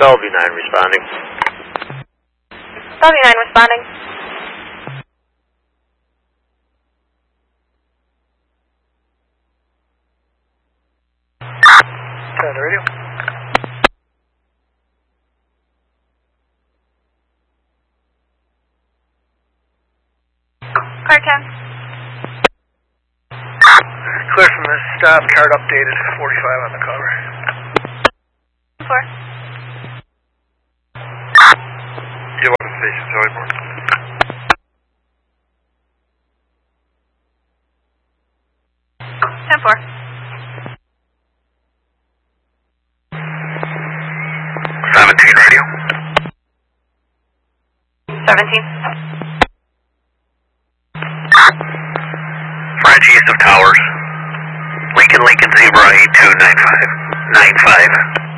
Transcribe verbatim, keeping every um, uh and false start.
Bellevue nine responding. Bellevue nine responding. Turn the radio. Car ten. Clear from the stop, card updated, forty-five on the cover. four. eleven station, sorry, more. ten four. seventeen radio. seventeen. French east of Towers. Lincoln, Lincoln, Zebra, eight two nine five. nine five.